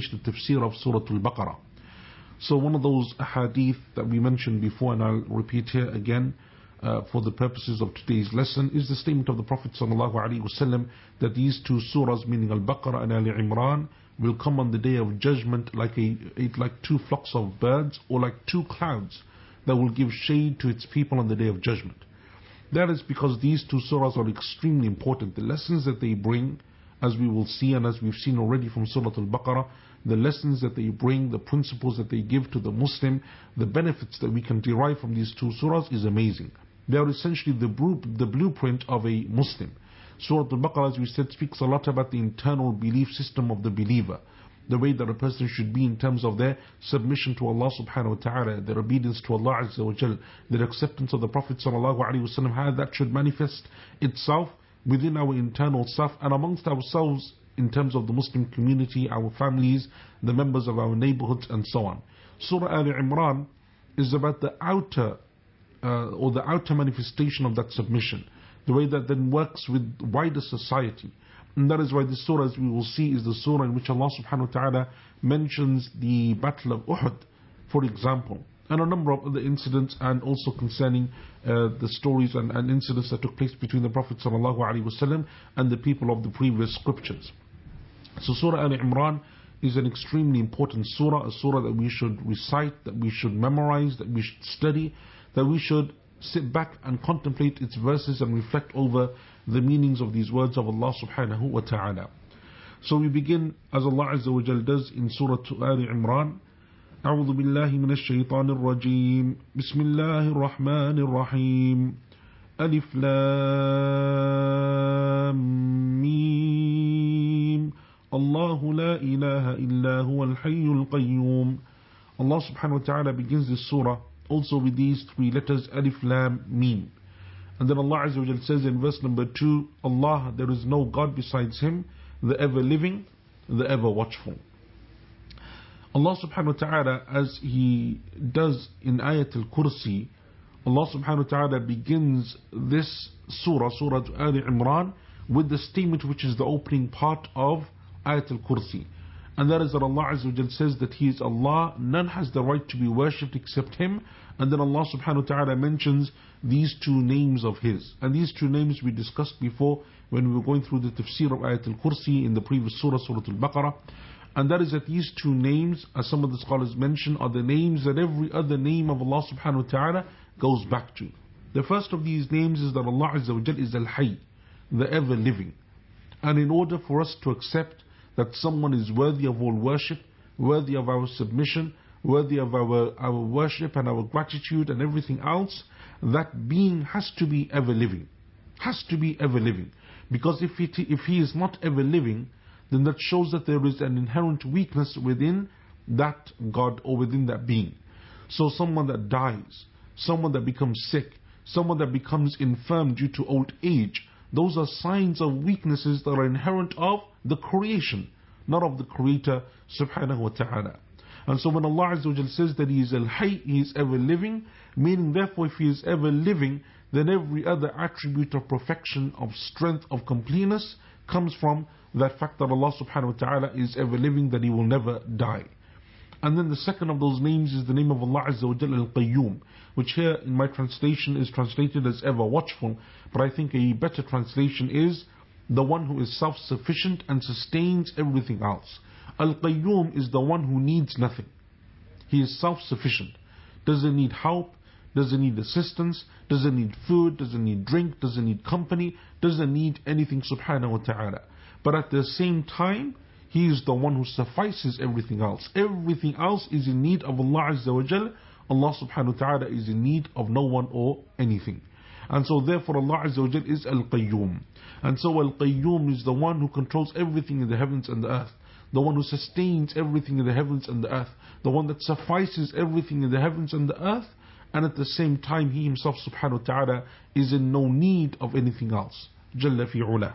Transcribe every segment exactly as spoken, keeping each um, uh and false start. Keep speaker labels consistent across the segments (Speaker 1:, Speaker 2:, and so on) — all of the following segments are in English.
Speaker 1: finished the tafsir of Surah Al-Baqarah. So one of those hadith that we mentioned before, and I'll repeat here again uh, for the purposes of today's lesson, is the statement of the Prophet ﷺ that these two surahs, meaning Al-Baqarah and Al-Imran, will come on the day of judgment like a like two flocks of birds, or like two clouds that will give shade to its people on the day of judgment. That is because these two surahs are extremely important. The lessons that they bring, as we will see and as we've seen already from Surah Al-Baqarah, the lessons that they bring, the principles that they give to the Muslim, the benefits that we can derive from these two surahs is amazing. They are essentially the, the blueprint of a Muslim. Surah Al-Baqarah, as we said, speaks a lot about the internal belief system of the believer, the way that a person should be in terms of their submission to Allah subhanahu wa ta'ala, their obedience to Allah azza wa jal, their acceptance of the Prophet sallallahu alaihi wasallam, how that should manifest itself within our internal self and amongst ourselves in terms of the Muslim community, our families, the members of our neighborhoods, and so on. Surah Al-Imran is about the outer uh, or the outer manifestation of that submission, the way that then works with wider society. And that is why this surah, as we will see, is the surah in which Allah subhanahu wa ta'ala mentions the Battle of Uhud, for example, and a number of other incidents, and also concerning uh, the stories and, and incidents that took place between the Prophet sallallahu alaihi wasallam and the people of the previous scriptures. So Surah Al-Imran is an extremely important surah, a surah that we should recite, that we should memorize, that we should study, that we should sit back and contemplate its verses and reflect over the meanings of these words of Allah subhanahu wa ta'ala. So we begin as Allah azza wa jal does in Surah Al-Imran. أعوذ بالله من الشيطان الرجيم بسم الله الرحمن الرحيم ألف لام ميم الله لا إله إلا هو الحي القيوم. Allah subhanahu wa ta'ala begins this surah also with these three letters, Alif Lam Mim. And then Allah azza wa jal says in verse number two, Allah, there is no God besides Him, the ever living, the ever watchful. Allah subhanahu wa ta'ala, as He does in Ayat al-Kursi, Allah subhanahu wa ta'ala begins this surah, Surah Al-Imran, with the statement which is the opening part of Ayat al-Kursi. And that is that Allah azza wa jal says that He is Allah, none has the right to be worshipped except Him. And then Allah subhanahu wa ta'ala mentions these two names of His. And these two names we discussed before when we were going through the tafsir of Ayat al-Kursi in the previous surah, Surah Al-Baqarah. And that is that these two names, as some of the scholars mention, are the names that every other name of Allah subhanahu wa ta'ala goes back to. The first of these names is that Allah azza wa jal is Al-Hayy, the ever living. And in order for us to accept that someone is worthy of all worship, worthy of our submission, worthy of our, our worship and our gratitude and everything else, that being has to be ever living. Has to be ever living. Because if, it, if he is not ever living, then that shows that there is an inherent weakness within that God or within that being. So someone that dies, someone that becomes sick, someone that becomes infirm due to old age, those are signs of weaknesses that are inherent of the creation, not of the Creator subhanahu wa ta'ala. And so when Allah azza wa jal says that He is Al-Hayy, He is ever living, meaning therefore if He is ever living, then every other attribute of perfection, of strength, of completeness comes from that fact that Allah subhanahu wa ta'ala is ever living, that He will never die. And then the second of those names is the name of Allah azza wa jal, Al-Qayyum, which here in my translation is translated as ever watchful, but I think a better translation is the one who is self-sufficient and sustains everything else. Al-Qayyum is the one who needs nothing. He is self-sufficient, doesn't need help, doesn't need assistance, doesn't need food, doesn't need drink, doesn't need company, doesn't need anything subhanahu wa ta'ala. But at the same time, He is the one who suffices everything else. Everything else is in need of Allah azza wa jal. Allah subhanahu wa ta'ala is in need of no one or anything. And so therefore Allah azza wa jal is Al-Qayyum. And so Al-Qayyum is the one who controls everything in the heavens and the earth, the one who sustains everything in the heavens and the earth, the one that suffices everything in the heavens and the earth, and at the same time He Himself subhanahu wa ta'ala is in no need of anything else. Jalla fi ula.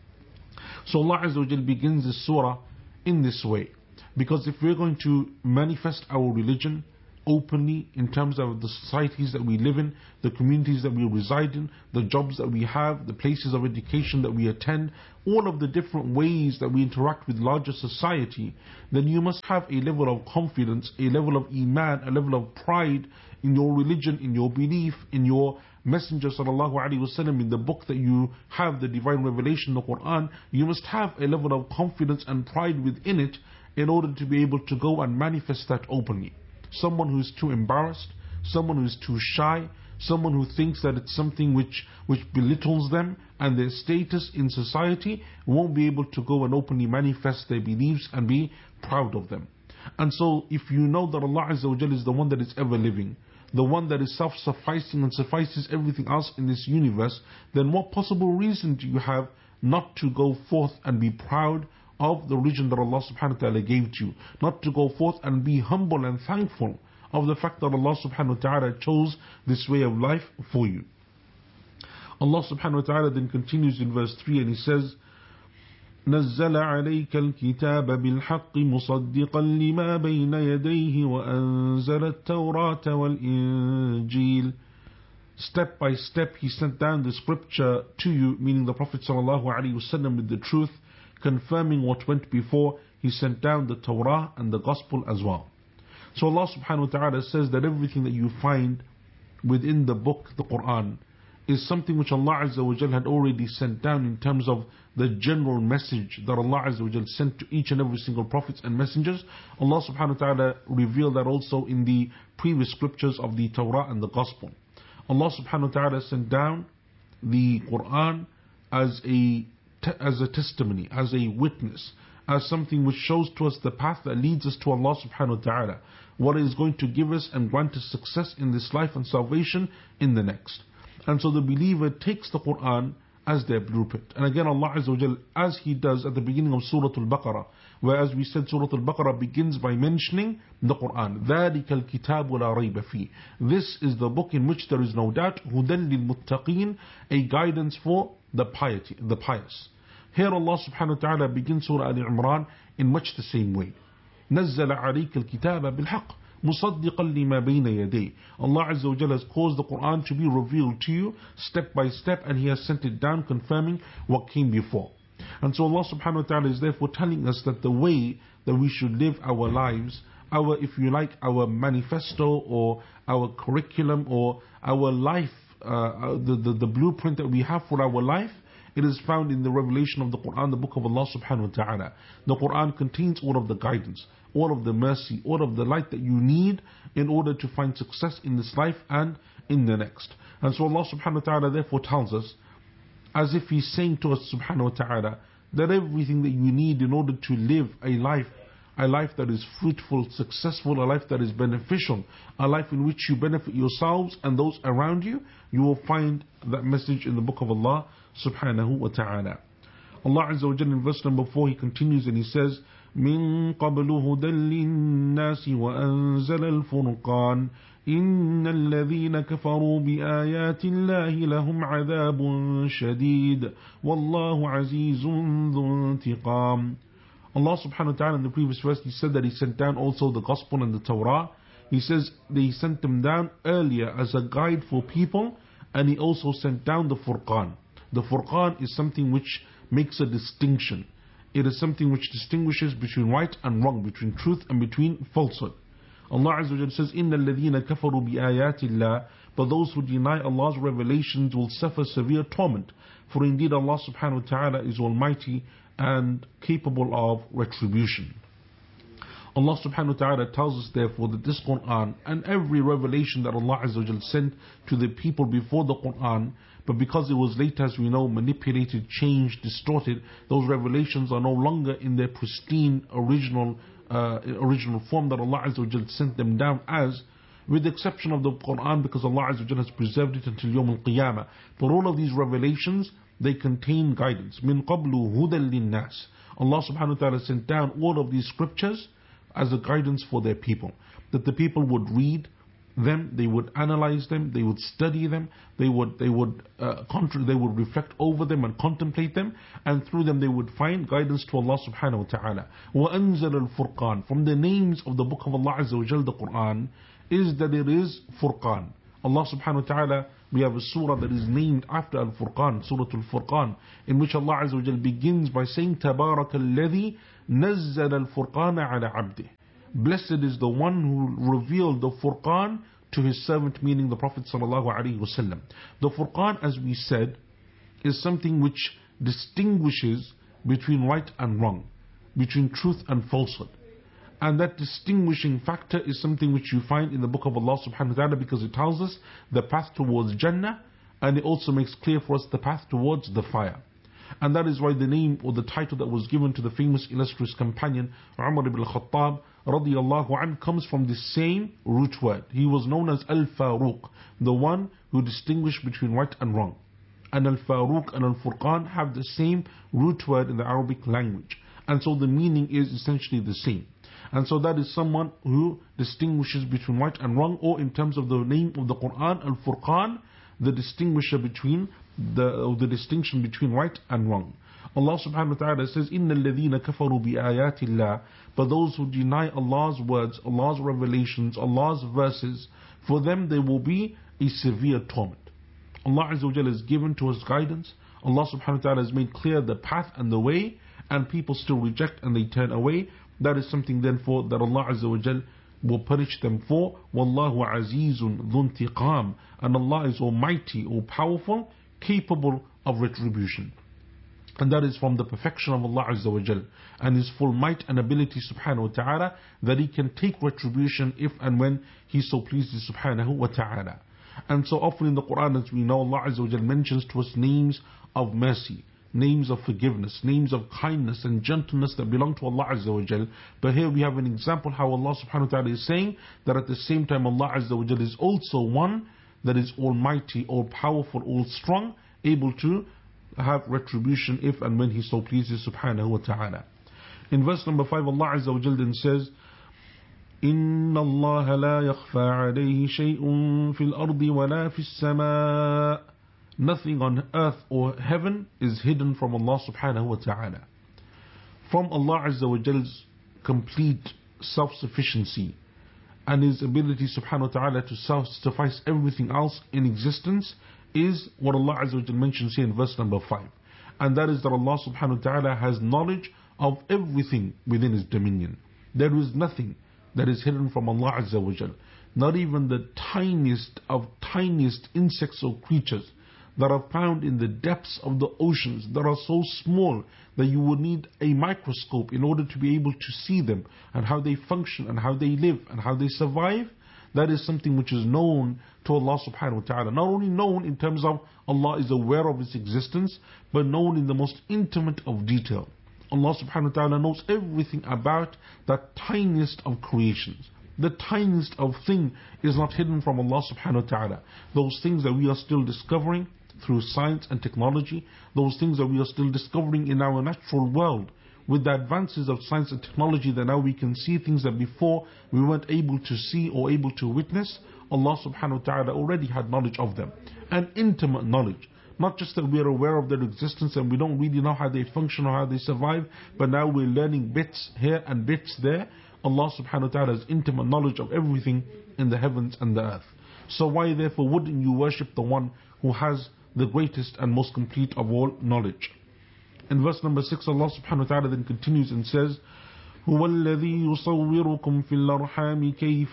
Speaker 1: So Allah azza wa jal begins this surah in this way, because if we're going to manifest our religion openly in terms of the societies that we live in, the communities that we reside in, the jobs that we have, the places of education that we attend, all of the different ways that we interact with larger society, then you must have a level of confidence, a level of iman, a level of pride in your religion, in your belief, in your Messenger sallallahu alaihi wasallam, in the book that you have, the divine revelation, the Quran. You must have a level of confidence and pride within it in order to be able to go and manifest that openly. Someone who is too embarrassed, someone who is too shy, someone who thinks that it's something which, which belittles them and their status in society, won't be able to go and openly manifest their beliefs and be proud of them. And so if you know that Allah Azza wa Jalla is the one that is ever living, the one that is self-sufficing and suffices everything else in this universe, then what possible reason do you have not to go forth and be proud of the religion that Allah subhanahu wa ta'ala gave to you? Not to go forth and be humble and thankful of the fact that Allah subhanahu wa ta'ala chose this way of life for you. Allah subhanahu wa ta'ala then continues in verse three and He says, نزل عليك الكتاب بالحق مصدقا لما بين يديه وأنزل التوراة والإنجيل. Step by step He sent down the scripture to you, meaning the Prophet sallallahu alaihi wasallam, with the truth, confirming what went before. He sent down the Torah and the Gospel as well. So Allah subhanahu wa ta'ala says that everything that you find within the book, the Quran, is something which Allah Azza wa Jal had already sent down in terms of the general message that Allah Azza wa Jal sent to each and every single prophets and messengers. Allah subhanahu wa ta'ala revealed that also in the previous scriptures of the Torah and the Gospel. Allah subhanahu wa ta'ala sent down the Quran as a, as a testimony, as a witness, as something which shows to us the path that leads us to Allah subhanahu wa ta'ala, what is going to give us and grant us success in this life and salvation in the next. And so the believer takes the Quran as their blueprint. And again, Allah Azza wa Jal, as He does at the beginning of Surah Al-Baqarah, where, as we said, Surah Al-Baqarah begins by mentioning the Quran. ذَلِكَ الْكِتَابُ لَا رَيْبَ فِيهِ. This is the book in which there is no doubt. هُدًى لِلْمُتَّقِينَ, a guidance for the piety, the pious. Here Allah subhanahu wa ta'ala begins Surah Al-Imran in much the same way. نَزَّلَ عَلَيْكَ الْكِتَابَ بِالْحَقِّ مُصَدِّقًا لِمَا بَيْنَ يَدَيْهِ. Allah Azza wa Jalla has caused the Quran to be revealed to you step by step, and He has sent it down confirming what came before. And so Allah subhanahu wa ta'ala is therefore telling us that the way that we should live our lives, our, if you like, our manifesto or our curriculum or our life, uh, the, the, the blueprint that we have for our life, it is found in the revelation of the Quran, the book of Allah subhanahu wa ta'ala. The Quran contains all of the guidance, all of the mercy, all of the light that you need in order to find success in this life and in the next. And so Allah subhanahu wa ta'ala therefore tells us, as if He's saying to us subhanahu wa ta'ala, that everything that you need in order to live a life, a life that is fruitful, successful, a life that is beneficial, a life in which you benefit yourselves and those around you, you will find that message in the book of Allah subhanahu wa ta'ala. Allah Azza wa Jalla in verse number four, He continues and He says, من قبل هدى للناس وأنزل الفرقان إن الذين كفروا بآيات الله لهم عذاب شديد والله عزيز ذو انتقام. Allah subhanahu wa ta'ala in the previous verse, He said that He sent down also the Gospel and the Torah. He says that He sent them down earlier as a guide for people, and He also sent down the Furqan. The Furqan is something which makes a distinction. It is something which distinguishes between right and wrong, between truth and between falsehood. Allah Azza wa Jalla says, إِنَّ الَّذِينَ كَفَرُوا بِآيَاتِ اللَّهِ. But those who deny Allah's revelations will suffer severe torment. For indeed Allah subhanahu wa ta'ala is almighty and capable of retribution. Allah subhanahu wa ta'ala tells us therefore that this Quran and every revelation that Allah Azza wa Jalla sent to the people before the Quran, but because it was later, as we know, manipulated, changed, distorted, those revelations are no longer in their pristine original uh, original form that Allah Azza wa Jalla sent them down as, with the exception of the Quran, because Allah Azza wa Jalla has preserved it until Yawm al-Qiyamah. But all of these revelations, they contain guidance. Min qablu hudan linnas. Allah subhanahu wa ta'ala sent down all of these scriptures as a guidance for their people, that the people would read them, they would analyze them, they would study them, they would they would uh, contra- they would reflect over them and contemplate them, and through them they would find guidance to Allah subhanahu wa ta'ala. وَأَنزَلَ الْفُرْقَانِ. From the names of the book of Allah Azza wa Jal, the Quran, is that it is Furqan. Allah subhanahu wa ta'ala, we have a surah that is named after Al-Furqan, Surah Al-Furqan, in which Allah Azza wa Jal begins by saying, تَبَارَكَ الَّذِي نَزَّلَ الْفُرْقَانَ عَلَى عَبْدِهِ. Blessed is the one who revealed the Furqan to his servant, meaning the Prophet sallallahu alaihi wasallam. The Furqan, as we said, is something which distinguishes between right and wrong, between truth and falsehood. And that distinguishing factor is something which you find in the book of Allah subhanahu wa ta'ala, because it tells us the path towards Jannah, and it also makes clear for us the path towards the fire. And that is why the name or the title that was given to the famous illustrious companion Umar ibn al-Khattab radiyallahu anhu comes from the same root word. He was known as Al-Faruq, the one who distinguished between right and wrong. And Al-Faruq and Al-Furqan have the same root word in the Arabic language. And so the meaning is essentially the same. And so that is someone who distinguishes between right and wrong, or in terms of the name of the Quran, Al-Furqan, the distinguisher between the, the distinction between right and wrong. Allah subhanahu wa ta'ala says, إِنَّ الَّذِينَ كَفَرُوا بِآيَاتِ اللَّهِ. But those who deny Allah's words, Allah's revelations, Allah's verses, for them there will be a severe torment. Allah Azza wa Jalla has given to us guidance. Allah subhanahu wa ta'ala has made clear the path and the way, and people still reject and they turn away. That is something therefore that Allah Azza wa Jalla will punish them for. Wallahu azizun dhu intiqam. And Allah is almighty, all powerful, capable of retribution. And that is from the perfection of Allah Azza wa Jal and His full might and ability subhanahu wa ta'ala, that He can take retribution if and when He so pleases subhanahu wa ta'ala. And so often in the Quran, as we know, Allah Azza wa Jal mentions to us names of mercy, names of forgiveness, names of kindness and gentleness that belong to Allah Azza wa Jal. But here we have an example how Allah subhanahu wa ta'ala is saying that at the same time Allah Azza wa Jal is also one that is almighty, all powerful, all strong, able to have retribution if and when He so pleases subhanahu wa ta'ala. In verse number five, Allah Azza wa Jal then says, إِنَّ اللَّهَ لَا يَخْفَى عَلَيْهِ شَيْءٌ فِي الْأَرْضِ وَلَا فِي السَّمَاءِ. Nothing on earth or heaven is hidden from Allah subhanahu wa ta'ala. From Allah Azza wa Jal's complete self-sufficiency and His ability subhanahu wa ta'ala to suffice everything else in existence is what Allah Azza wa Jal mentions here in verse number five. And that is that Allah subhanahu wa ta'ala has knowledge of everything within His dominion. There is nothing that is hidden from Allah Azza wa Jal. Not even the tiniest of tiniest insects or creatures that are found in the depths of the oceans, that are so small that you would need a microscope in order to be able to see them and how they function and how they live and how they survive. That is something which is known to Allah subhanahu wa ta'ala. Not only known in terms of Allah is aware of its existence, but known in the most intimate of detail. Allah subhanahu wa ta'ala knows everything about that tiniest of creations. The tiniest of thing is not hidden from Allah subhanahu wa ta'ala. Those things that we are still discovering through science and technology, those things that we are still discovering in our natural world, with the advances of science and technology, that now we can see things that before we weren't able to see or able to witness. Allah subhanahu wa ta'ala already had knowledge of them, and intimate knowledge. Not just that we are aware of their existence and we don't really know how they function or how they survive, but now we're learning bits here and bits there. Allah subhanahu wa ta'ala has intimate knowledge of everything in the heavens and the earth. So why therefore wouldn't you worship the one who has the greatest and most complete of all knowledge? In verse number six, Allah subhanahu wa ta'ala then continues and says, هُوَ الَّذِي يُصَوِّرُكُمْ فِي الْأَرْحَامِ كَيْفَ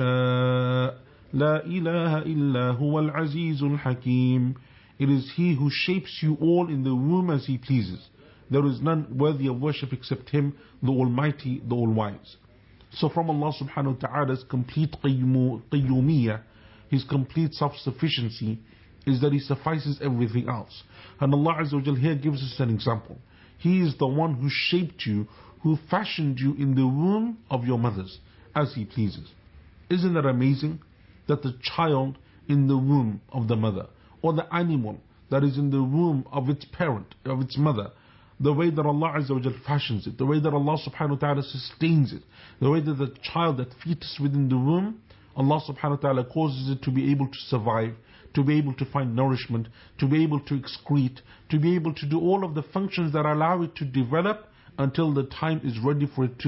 Speaker 1: يَشَاءُ لَا إِلَهَ إِلَّا هُوَ الْعَزِيزُ الْحَكِيمُ. It is He who shapes you all in the womb as He pleases. There is none worthy of worship except Him, the Almighty, the All-Wise. So from Allah subhanahu wa ta'ala's complete qayyumiyya, His complete self-sufficiency, is that He suffices everything else. And Allah Azza wa Jal here gives us an example. He is the one who shaped you, who fashioned you in the womb of your mothers as He pleases. Isn't that amazing? That the child in the womb of the mother, or the animal that is in the womb of its parent, of its mother, the way that Allah Azza wa Jal fashions it, the way that Allah subhanahu wa ta'ala sustains it, the way that the child, that fetus within the womb, Allah subhanahu wa ta'ala causes it to be able to survive, to be able to find nourishment, to be able to excrete, to be able to do all of the functions that allow it to develop until the time is ready for it to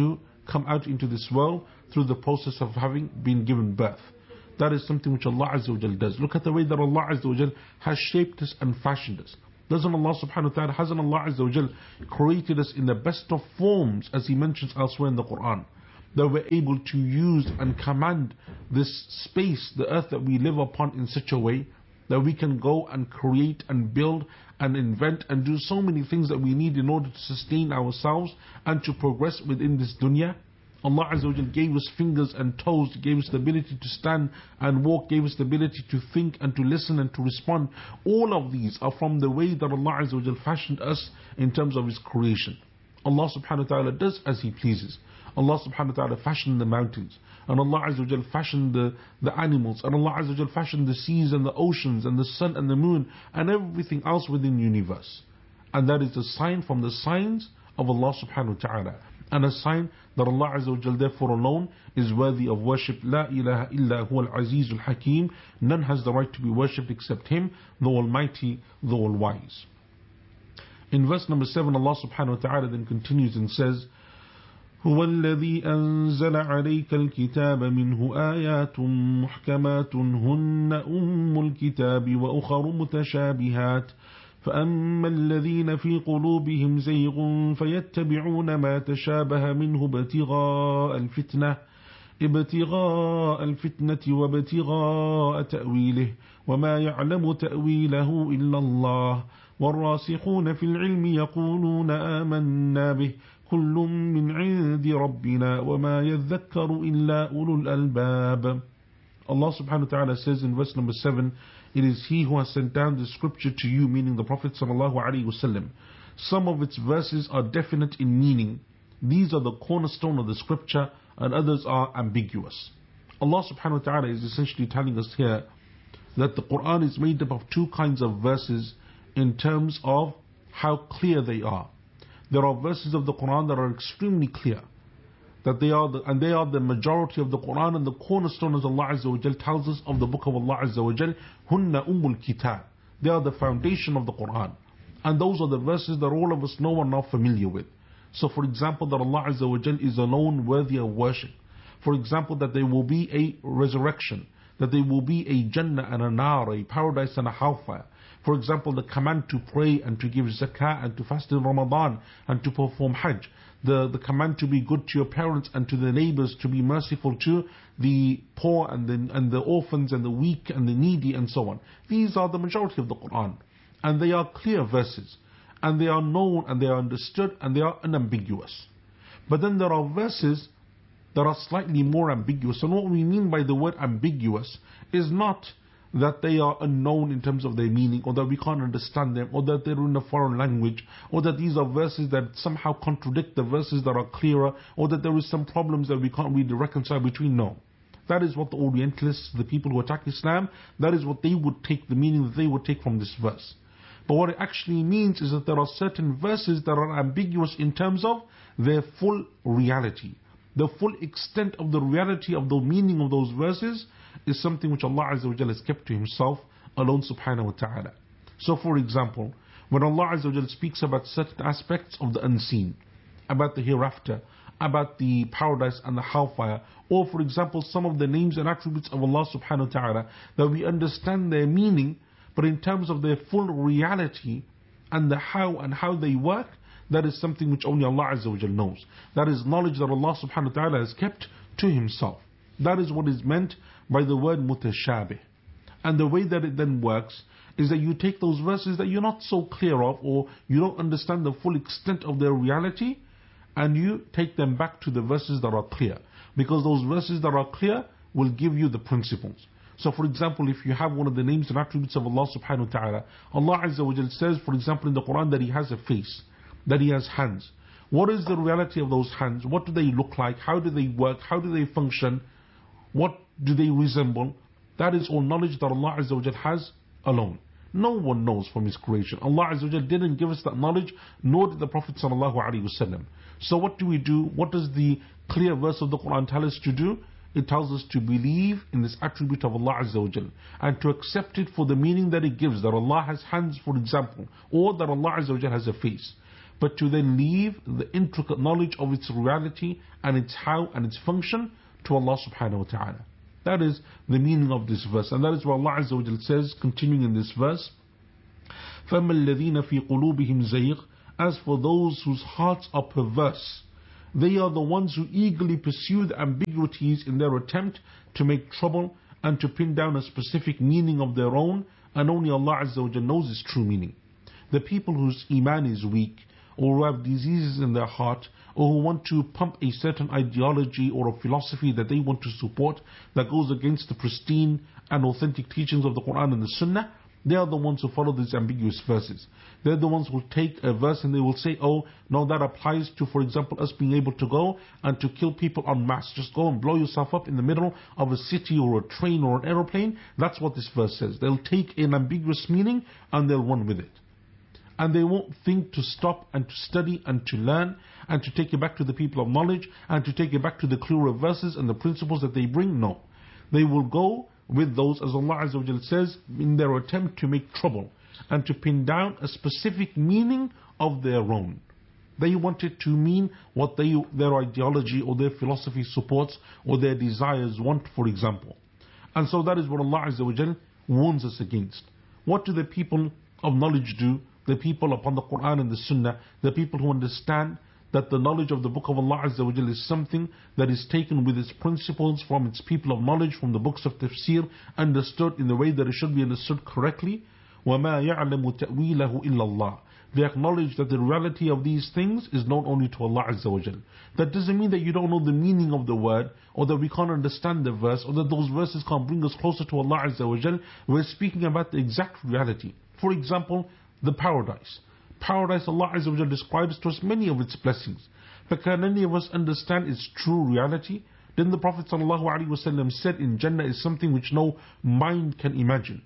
Speaker 1: come out into this world through the process of having been given birth. That is something which Allah Azza wa Jal does. Look at the way that Allah Azza wa Jal has shaped us and fashioned us. Doesn't Allah subhanahu wa ta'ala, hasn't Allah Azza wa Jal created us in the best of forms, as He mentions elsewhere in the Quran, that we're able to use and command this space, the earth that we live upon, in such a way that we can go and create and build and invent and do so many things that we need in order to sustain ourselves and to progress within this dunya. Allah Azza wa Jal gave us fingers and toes, gave us the ability to stand and walk, gave us the ability to think and to listen and to respond. All of these are from the way that Allah Azza wa Jal fashioned us in terms of His creation. Allah subhanahu wa ta'ala does as He pleases. Allah subhanahu wa ta'ala fashioned the mountains, and Allah Azza wa Jal fashioned the, the animals, and Allah Azza wa Jal fashioned the seas and the oceans and the sun and the moon and everything else within the universe. And that is a sign from the signs of Allah subhanahu wa ta'ala, and a sign that Allah Azza wa Jal therefore alone is worthy of worship. La ilaha illa huwa al-aziz al-hakim. None has the right to be worshipped except Him, the Almighty, the All-Wise. In verse number seven, Allah subhanahu wa ta'ala then continues and says, هو الذي أنزل عليك الكتاب منه آيات محكمات هن أم الكتاب وأخر متشابهات فأما الذين في قلوبهم زيغ فيتبعون ما تشابه منه ابتغاء الفتنة ابتغاء الفتنة وابتغاء تأويله وما يعلم تأويله إلا الله والراسخون في العلم يقولون آمنا به كل من عند ربنا وما يذكر إلا أولو الألباب. Allah subhanahu wa ta'ala says in verse number seven, it is He who has sent down the scripture to you, meaning the Prophet sallallahu alaihi wasallam. Some of its verses are definite in meaning. These are the cornerstone of the scripture, and others are ambiguous. Allah subhanahu wa ta'ala is essentially telling us here that the Quran is made up of two kinds of verses in terms of how clear they are. There are verses of the Quran that are extremely clear, that they are the, and they are the majority of the Quran, and the cornerstone, as Allah Azza wa Jal tells us, of the book of Allah Azza wa Jal, Hunna Ummul Kitab. They are the foundation of the Quran, and those are the verses that all of us know and are familiar with. So for example, that Allah Azza wa Jal is alone worthy of worship. For example, that there will be a resurrection, that there will be a Jannah and a Nar, a paradise and a hellfire. For example, the command to pray and to give zakah and to fast in Ramadan and to perform Hajj. The, the command to be good to your parents and to the neighbors, to be merciful to the poor and the, and the orphans and the weak and the needy and so on. These are the majority of the Quran. And they are clear verses. And they are known and they are understood and they are unambiguous. But then there are verses that are slightly more ambiguous. And what we mean by the word ambiguous is not that they are unknown in terms of their meaning, or that we can't understand them, or that they're in a foreign language, or that these are verses that somehow contradict the verses that are clearer, or that there is some problems that we can't really reconcile between. No. That is what the Orientalists, the people who attack Islam, that is what they would take, the meaning that they would take from this verse. But what it actually means is that there are certain verses that are ambiguous in terms of their full reality. The full extent of the reality of the meaning of those verses is something which Allah Azza wa Jalla has kept to Himself alone subhanahu wa ta'ala. So for example, when Allah Azza wa Jalla speaks about certain aspects of the unseen, about the hereafter, about the paradise and the hellfire, or for example some of the names and attributes of Allah subhanahu wa ta'ala, that we understand their meaning, but in terms of their full reality and the how and how they work, that is something which only Allah Azza wa Jalla knows. That is knowledge that Allah subhanahu wa ta'ala has kept to Himself. That is what is meant by the word mutashabih. And the way that it then works is that you take those verses that you're not so clear of, or you don't understand the full extent of their reality, and you take them back to the verses that are clear. Because those verses that are clear will give you the principles. So for example, if you have one of the names and attributes of Allah subhanahu wa ta'ala, Allah Azza wa Jalla says, for example in the Quran, that He has a face, that He has hands. What is the reality of those hands? What do they look like? How do they work? How do they function? What do they resemble? That is all knowledge that Allah Azza wa Jalla has alone. No one knows from His creation. Allah Azza wa Jalla didn't give us that knowledge, nor did the Prophet sallallahu alaihi wasallam. So what do we do? What does the clear verse of the Quran tell us to do? It tells us to believe in this attribute of Allah Azza wa Jalla and to accept it for the meaning that it gives, that Allah has hands, for example, or that Allah Azza wa Jalla has a face. but to then leave the intricate knowledge of its reality and its how and its function to Allah subhanahu wa ta'ala. That is the meaning of this verse, and that is what Allah Azza wa Jal says, continuing in this verse, فَمَا الَّذِينَ فِي قُلُوبِهِمْ زَيْغٌ. As for those whose hearts are perverse, they are the ones who eagerly pursue the ambiguities in their attempt to make trouble and to pin down a specific meaning of their own, and only Allah Azza wa Jal knows its true meaning. The people whose iman is weak, or who have diseases in their heart, or who want to pump a certain ideology or a philosophy that they want to support that goes against the pristine and authentic teachings of the Quran and the Sunnah, they are the ones who follow these ambiguous verses. They're the ones who will take a verse and they will say, oh, no, that applies to, for example, us being able to go and to kill people en masse. Just go and blow yourself up in the middle of a city or a train or an aeroplane. That's what this verse says. They'll take an ambiguous meaning and they'll run with it. And they won't think to stop and to study and to learn and to take it back to the people of knowledge and to take it back to the clearer verses and the principles that they bring. No. They will go with those, as Allah Azza wa Jal says, in their attempt to make trouble and to pin down a specific meaning of their own. They want it to mean what they, their ideology or their philosophy supports or their desires want, for example. And so that is what Allah Azza wa Jal warns us against. What do the people of knowledge do? The people upon the Quran and the Sunnah, the people who understand that the knowledge of the book of Allah Azza wa Jal is something that is taken with its principles from its people of knowledge, from the books of tafsir, understood in the way that it should be understood correctly. وَمَا يَعْلَمُ تَأْوِيلَهُ إِلَّا اللَّهُ. They acknowledge that the reality of these things is known only to Allah Azza wa Jal. That doesn't mean that you don't know the meaning of the word, or that we can't understand the verse, or that those verses can't bring us closer to Allah Azza wa Jal. We're speaking about the exact reality. For example, the paradise. Paradise, Allah Azza wa Jal describes to us many of its blessings. But can any of us understand its true reality? Then the Prophet ﷺ said, in Jannah is something which no mind can imagine.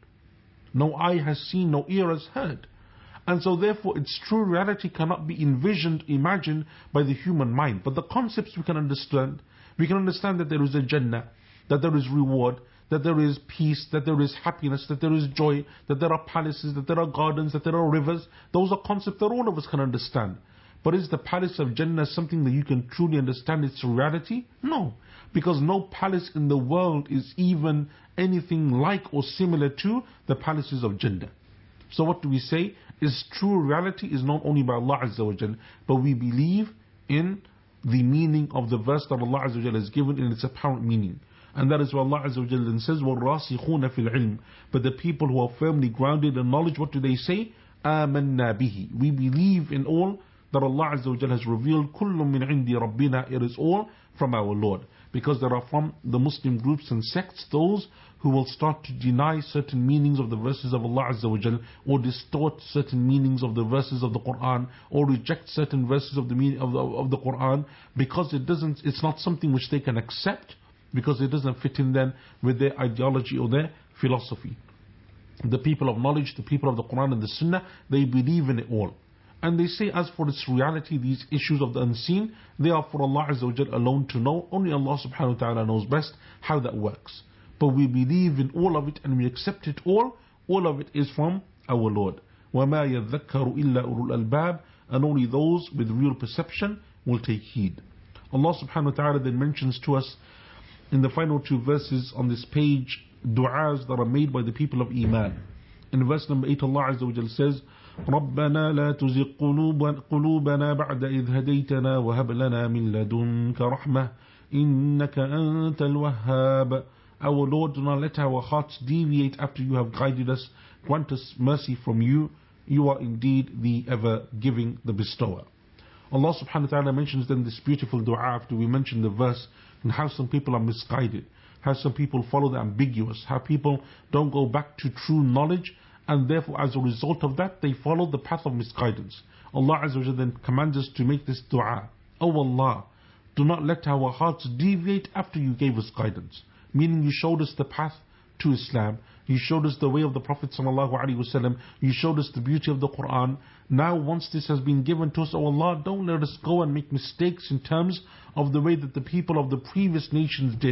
Speaker 1: No eye has seen, no ear has heard. And so therefore its true reality cannot be envisioned, imagined by the human mind. But the concepts we can understand. We can understand that there is a Jannah, that there is reward, that there is peace, that there is happiness, that there is joy, that there are palaces, that there are gardens, that there are rivers. Those are concepts that all of us can understand. But is the palace of Jannah something that you can truly understand its reality? No. Because no palace in the world is even anything like or similar to the palaces of Jannah. So what do we say? Is true reality is known only by Allah Azza wa Jal, but we believe in the meaning of the verse that Allah Azza wa Jal has given in its apparent meaning. And that is what Allah Azza wa Jal then says, وَالرَّاسِخُونَ فِي الْعِلْمِ. But the people who are firmly grounded in knowledge, what do they say? آمَنَّا بِهِ. We believe in all that Allah Azza wa Jal has revealed. كُلٌّ مِّنْ عِنْدِ رَبِّنَا. It is all from our Lord. Because there are from the Muslim groups and sects those who will start to deny certain meanings of the verses of Allah Azza wa Jal, or distort certain meanings of the verses of the Quran, or reject certain verses of the meaning of the, of the Quran, because it doesn't, it's not something which they can accept, because it doesn't fit in then with their ideology or their philosophy. The people of knowledge, the people of the Quran and the Sunnah, they believe in it all. And they say, as for its reality, these issues of the unseen, they are for Allah Azza wa Jal alone to know. Only Allah subhanahu wa ta'ala knows best how that works. But we believe in all of it and we accept it all. All of it is from our Lord. وَمَا يَذَّكَّرُ إِلَّا أُولُو الْأَلْبَابِ. And only those with real perception will take heed. Allah subhanahu wa ta'ala then mentions to us in the final two verses on this page, du'as that are made by the people of Iman. In verse number eight, Allah Azza wa Jal says, رَبَّنَا لَا تُزِغْ قُلُوبَنَا بَعْدَ إِذْ هَدَيْتَنَا وَهَبْ لَنَا مِن لَدُنْكَ رَحْمَةً إِنَّكَ أَنْتَ الْوَهَّابُ. Our Lord, do not let our hearts deviate after you have guided us. Grant us mercy from you. You are indeed the ever-giving, the bestower. Allah subhanahu wa ta'ala mentions then this beautiful dua after we mention the verse, and how some people are misguided, how some people follow the ambiguous, how people don't go back to true knowledge, and therefore as a result of that they follow the path of misguidance. Allah Azza wa Jalla then commands us to make this dua. Oh Allah, do not let our hearts deviate after you gave us guidance. Meaning you showed us the path to Islam, you showed us the way of the Prophet sallallahu alaihi wasallam, you showed us the beauty of the Quran. Now once this has been given to us, oh Allah, don't let us go and make mistakes in terms of the way that the people of the previous nations did,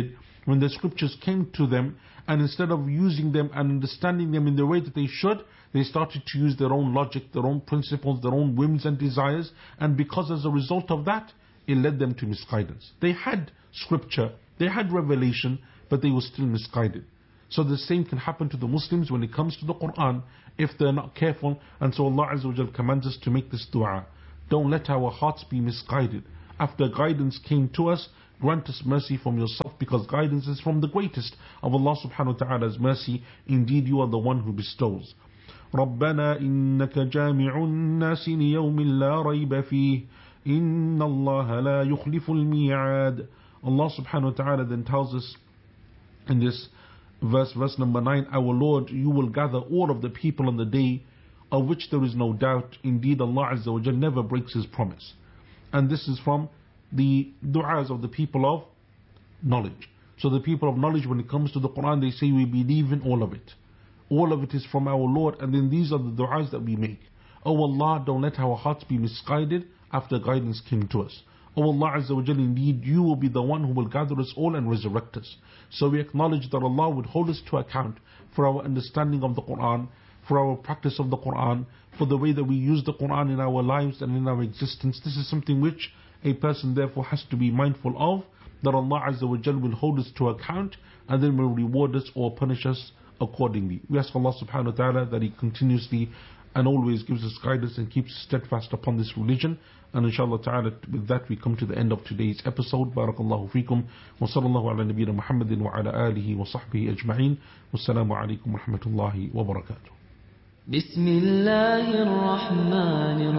Speaker 1: when the scriptures came to them, and instead of using them and understanding them in the way that they should, they started to use their own logic, their own principles, their own whims and desires, and because as a result of that, it led them to misguidance. They had scripture, they had revelation, but they were still misguided. So the same can happen to the Muslims when it comes to the Quran, if they're not careful. And so Allah Azza wa Jal commands us to make this dua. Don't let our hearts be misguided. After guidance came to us, grant us mercy from yourself, because guidance is from the greatest of Allah subhanahu wa ta'ala's mercy. Indeed, you are the one who bestows. رَبَّنَا إِنَّكَ جَامِعُ النَّاسِ لِيَوْمٍ لَا رَيْبَ فِيهِ إِنَّ اللَّهَ لَا يُخْلِفُ الْمِيعَادِ. Allah subhanahu wa ta'ala then tells us in this verse, verse number nine, Our Lord, you will gather all of the people on the day of which there is no doubt. Indeed, Allah Azza wa Jal never breaks His promise. And this is from the du'as of the people of knowledge. So the people of knowledge, when it comes to the Quran, they say we believe in all of it. All of it is from our Lord, and then these are the du'as that we make. Oh Allah, don't let our hearts be misguided after guidance came to us. Oh Allah Azza wa Jal, indeed you will be the one who will gather us all and resurrect us. So we acknowledge that Allah would hold us to account for our understanding of the Quran, for our practice of the Quran, for the way that we use the Quran in our lives and in our existence. This is something which a person therefore has to be mindful of, that Allah Azza wa Jal will hold us to account and then will reward us or punish us accordingly. We ask Allah subhanahu wa ta'ala that He continuously and always gives us guidance and keeps us steadfast upon this religion. And inshallah ta'ala, with that we come to the end of today's episode. Barakallahu feekum. Wa sallallahu ala nabiyyina Muhammadin wa ala alihi wa sahbihi ajma'in. Wassalamu alaikum wa rahmatullahi wa barakatuh.
Speaker 2: بسم الله الرحمن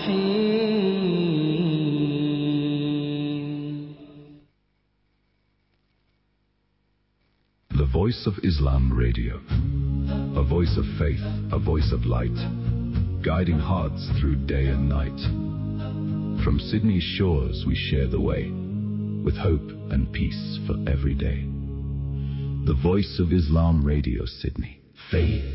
Speaker 2: الرحيم.
Speaker 3: The Voice of Islam Radio. A voice of faith, a voice of light, guiding hearts through day and night. From Sydney's shores we share the way, with hope and peace for every day. The Voice of Islam Radio, Sydney. Faith